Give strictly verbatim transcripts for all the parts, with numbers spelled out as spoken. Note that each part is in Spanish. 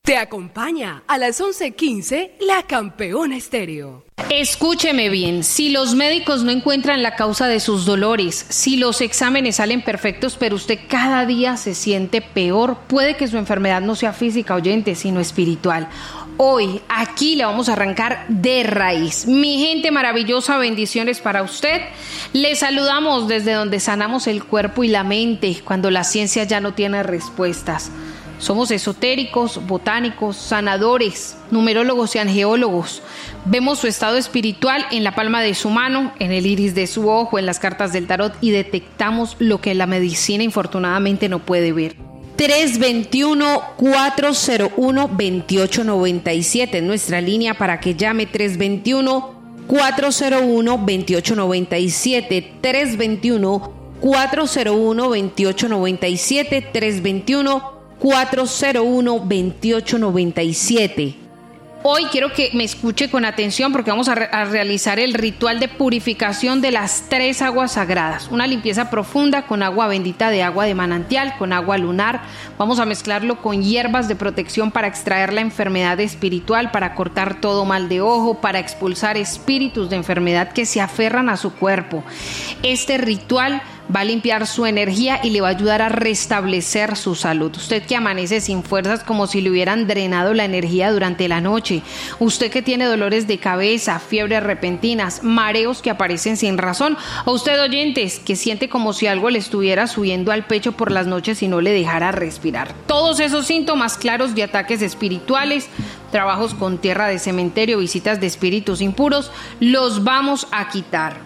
Te acompaña a las once quince La Campeona Estéreo. Escúcheme bien, si los médicos no encuentran la causa de sus dolores, si los exámenes salen perfectos pero usted cada día se siente peor, puede que su enfermedad no sea física, oyente, sino espiritual. Hoy, aquí le vamos a arrancar de raíz. Mi gente maravillosa, bendiciones para usted. Le saludamos desde donde sanamos el cuerpo y la mente, cuando la ciencia ya no tiene respuestas. Somos esotéricos, botánicos, sanadores, numerólogos y angeólogos. Vemos su estado espiritual en la palma de su mano, en el iris de su ojo, en las cartas del tarot y detectamos lo que la medicina infortunadamente no puede ver. tres dos uno, cuatro cero uno, dos ocho nueve siete es nuestra línea para que llame. Tres dos uno, cuatro cero uno, dos ocho nueve siete. tres dos uno, cuatro cero uno, dos ocho nueve siete. tres dos uno, cuatro cero uno, dos ocho nueve siete. Hoy quiero que me escuche con atención porque vamos a, re- a realizar el ritual de purificación de las tres aguas sagradas. Una limpieza profunda con agua bendita de agua de manantial, con agua lunar. Vamos a mezclarlo con hierbas de protección para extraer la enfermedad espiritual, para cortar todo mal de ojo, para expulsar espíritus de enfermedad que se aferran a su cuerpo. Este ritual va a limpiar su energía y le va a ayudar a restablecer su salud. Usted que amanece sin fuerzas como si le hubieran drenado la energía durante la noche. Usted que tiene dolores de cabeza, fiebres repentinas, mareos que aparecen sin razón. O usted, oyentes, que siente como si algo le estuviera subiendo al pecho por las noches y no le dejara respirar. Todos esos síntomas claros de ataques espirituales, trabajos con tierra de cementerio, visitas de espíritus impuros, los vamos a quitar.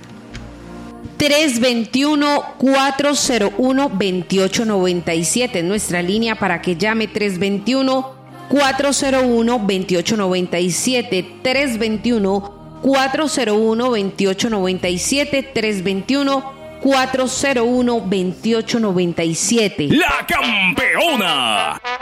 tres dos uno, cuatro cero uno, dos ocho nueve siete es nuestra línea para que llame. Tres dos uno, cuatro cero uno, dos ocho nueve siete. tres dos uno, cuatro cero uno, dos ocho nueve siete. tres dos uno, cuatro cero uno, dos ocho nueve siete. La Campeona.